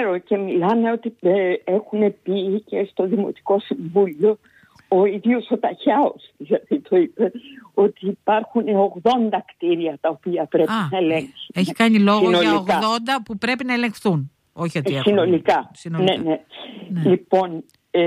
ξέρω, και μιλάνε ότι έχουν πει και στο Δημοτικό Συμβούλιο, ο ίδιος ο Ταχιάος δηλαδή το είπε, ότι υπάρχουν 80 κτίρια τα οποία πρέπει να ελέγξουν. Έχει κάνει λόγο συνολικά. Για 80 που πρέπει να ελεγχθούν. Όχι ότι συνολικά. Ναι. Λοιπόν,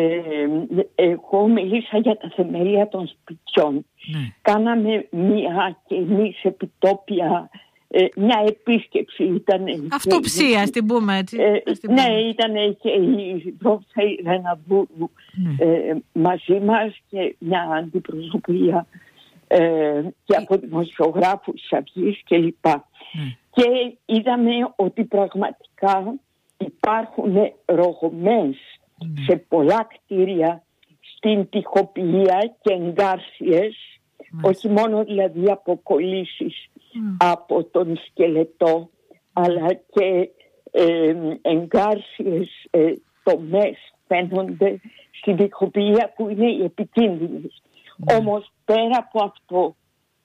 εγώ μίλησα για τα θεμέλια των σπιτιών. Ναι. Κάναμε μία και εμείς επιτόπια μια επίσκεψη. Ήταν αυτοψία, στην πούμε έτσι. Ναι, ήταν και η δόξα Ιρένα Βούρου μαζί μας και μια αντιπροσωπεία και από δημοσιογράφους της Αυγής κλπ. Και είδαμε ότι πραγματικά υπάρχουν ρογμές σε πολλά κτίρια στην τοιχοποιία και εγκάρσιες, όχι μόνο δηλαδή αποκολλήσεις από τον σκελετό, αλλά και εγκάρσιες τομές φαίνονται στην τοιχοποιία που είναι οι επικίνδυνες. Όμως πέρα από αυτό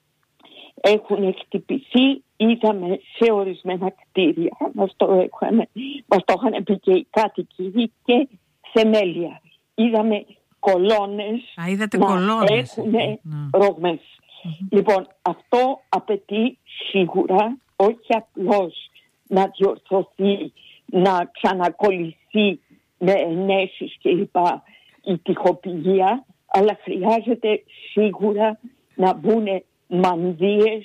έχουν χτυπηθεί, είδαμε σε ορισμένα κτίρια, μας το είχαν πει και οι κάτοικοι, και θεμέλια. Είδαμε κολόνες έχουν ρογμές. Λοιπόν, αυτό απαιτεί σίγουρα όχι απλώς να διορθωθεί, να ξανακολληθεί με ενέσεις κλπ. Η τοιχοποιία, αλλά χρειάζεται σίγουρα να μπουν μανδύες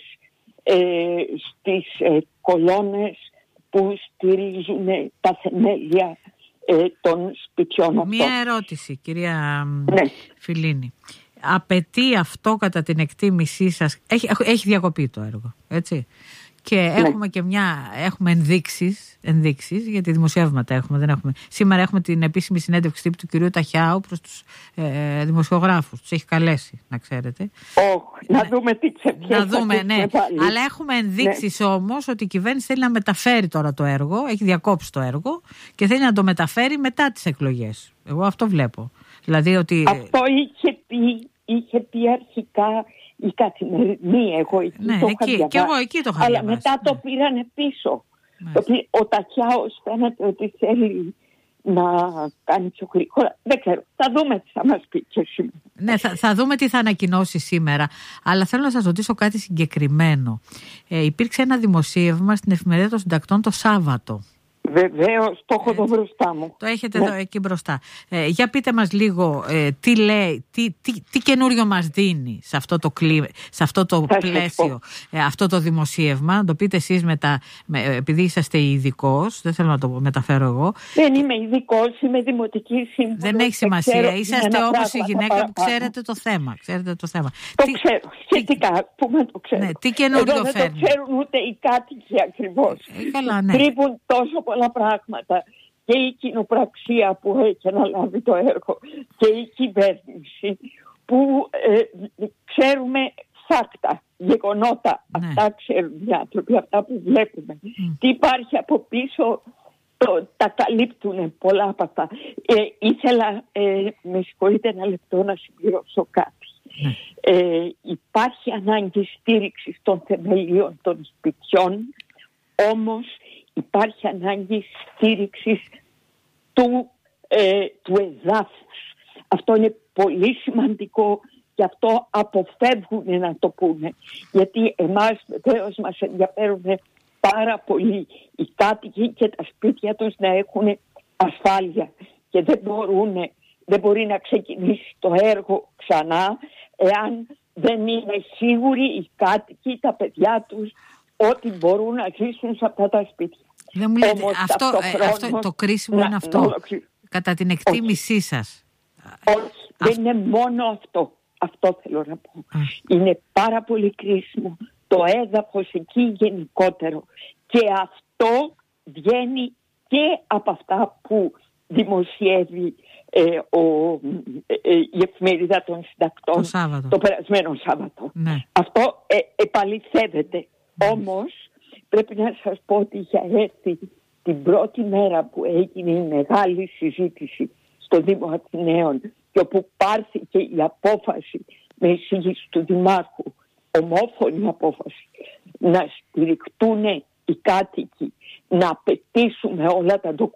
στις κολόνες που στηρίζουν τα θεμέλια των σπιτιών αυτών. Μία ερώτηση, κυρία Φιλίνη. Απαιτεί αυτό κατά την εκτίμησή σας, έχει διακοπεί το έργο, έτσι? Και έχουμε και έχουμε ενδείξεις, γιατί δημοσιεύματα έχουμε, Σήμερα έχουμε την επίσημη συνέντευξη τύπου του κυρίου Ταχιάου προς τους δημοσιογράφους. Τους έχει καλέσει, να ξέρετε. Να δούμε τι ξεπιέσα. Αλλά έχουμε ενδείξεις όμως ότι η κυβέρνηση θέλει να μεταφέρει τώρα το έργο, έχει διακόψει το έργο και θέλει να το μεταφέρει μετά τις εκλογές. Εγώ αυτό βλέπω. Δηλαδή ότι... Αυτό είχε πει αρχικά η Καθημερινή, εγώ εκεί το είχα διαβάσει. Και εγώ εκεί το είχα αλλά διαβάσει, μετά το πήρανε πίσω. Ο Ταχιάος φαίνεται ότι θέλει να κάνει πιο γρήγορα. Δεν ξέρω, θα δούμε τι θα μας πει και σήμερα. Ναι, θα δούμε τι θα ανακοινώσει σήμερα. Αλλά θέλω να σας ρωτήσω κάτι συγκεκριμένο. Υπήρξε ένα δημοσίευμα στην Εφημερίδα των Συντακτών το Σάββατο. Βεβαίως, το έχω εδώ μπροστά μου. Το έχετε εδώ εκεί μπροστά. Για πείτε μας λίγο τι λέει, τι καινούριο μας δίνει σε αυτό το πλαίσιο, αυτό το δημοσίευμα. Να το πείτε εσείς επειδή είσαστε ειδικός, δεν θέλω να το μεταφέρω εγώ. Δεν είμαι ειδικός, είμαι δημοτική σύμβουλος. Δεν έχει σημασία. Είσαστε όμως η γυναίκα που ξέρετε το θέμα. Το ξέρω, σχετικά. Πού το ξέρω. Ναι, τι καινούριο εδώ φέρνει. Δεν το ξέρουν ούτε οι κάτοικοι ακριβώς. Κρύβουν τόσο πολλά πράγματα, και η κοινοπραξία που έχει αναλάβει το έργο και η κυβέρνηση, που ξέρουμε φάκτα, γεγονότα. Αυτά ξέρουν οι άνθρωποι, αυτά που βλέπουμε. Τι υπάρχει από πίσω, τα καλύπτουν πολλά από αυτά. Ήθελα, με συγχωρείτε ένα λεπτό, να συμπληρώσω κάτι. Υπάρχει ανάγκη στήριξης των θεμελίων των σπιτιών, όμως υπάρχει ανάγκη στήριξης του εδάφους. Αυτό είναι πολύ σημαντικό, και αυτό αποφεύγουν να το πούνε. Γιατί εμάς βεβαίως μας ενδιαφέρουν πάρα πολύ οι κάτοικοι και τα σπίτια τους να έχουν ασφάλεια. Και δεν μπορεί να ξεκινήσει το έργο ξανά εάν δεν είναι σίγουροι οι κάτοικοι, τα παιδιά τους, ότι μπορούν να ζήσουν σε αυτά τα σπίτια. Δεν μου λέτε, αυτό το κρίσιμο είναι αυτό, κατά την εκτίμησή σας. Όχι, δεν είναι μόνο αυτό. Αυτό θέλω να πω. Είναι πάρα πολύ κρίσιμο το έδαφος εκεί γενικότερο. Και αυτό βγαίνει και από αυτά που δημοσιεύει η Εφημερίδα των Συντακτών το περασμένο Σάββατο. Αυτό επαληθεύεται. Όμως πρέπει να σας πω ότι είχε έρθει την πρώτη μέρα που έγινε η μεγάλη συζήτηση στο Δήμο Αθηναίων και όπου πάρθηκε η απόφαση με εισήγηση του Δημάρχου, ομόφωνη απόφαση, να στηριχτούν οι κάτοικοι, να απαιτήσουμε όλα τα